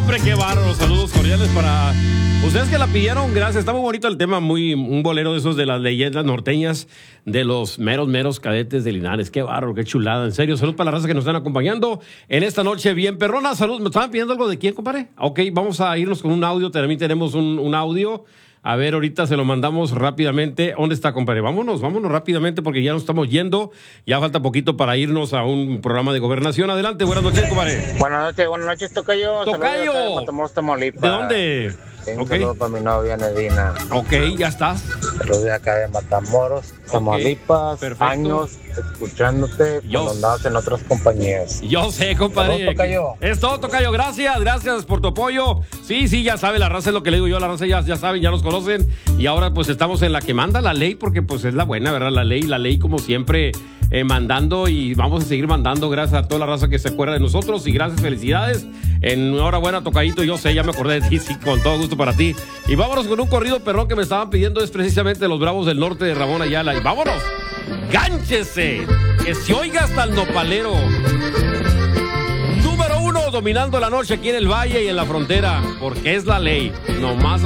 hombre, qué bárbaro. Saludos cordiales para ustedes que la pidieron. Gracias. Está muy bonito el tema. Un bolero de esos de las leyendas norteñas de los meros cadetes de Linares. Qué bárbaro, qué chulada. En serio, salud para la raza que nos están acompañando en esta noche bien perrona. Salud. ¿Me estaban pidiendo algo de quién, compadre? Ok, vamos a irnos con un audio. También tenemos un audio. A ver, ahorita se lo mandamos rápidamente. ¿Dónde está, compadre? Vámonos rápidamente porque ya nos estamos yendo. Ya falta poquito para irnos a un programa de gobernación. Adelante, buenas noches, compadre. Buenas noches, Tocayo. Tocayo. Saludos de Matamoros, Tamaulipas. ¿De dónde? Un saludo para mi novia Nedina. Ok, ya estás. Saludos de acá de Matamoros, Tamaulipas. Perfecto. Años escuchándote cuando andabas en otras compañías. Yo sé, compadre. Saludos, Tocayo. Es todo, Tocayo. Gracias por tu apoyo. Sí, ya sabe, la raza es lo que le digo yo. La raza ya saben, ya nos conocen. Y ahora pues estamos en la que manda la ley porque pues es la buena, ¿verdad? La ley como siempre mandando y vamos a seguir mandando. Gracias a toda la raza que se acuerda de nosotros y gracias, felicidades. Enhorabuena, Tocayito. Yo sé, ya me acordé de ti, sí, con todo gusto para ti. Y vámonos con un corrido perrón que me estaban pidiendo. Es precisamente los Bravos del Norte de Ramón Ayala. Y vámonos, gánchese, que se oiga hasta el nopalero. Número 1, dominando la noche aquí en el Valle y en la frontera, porque es la ley. Nomás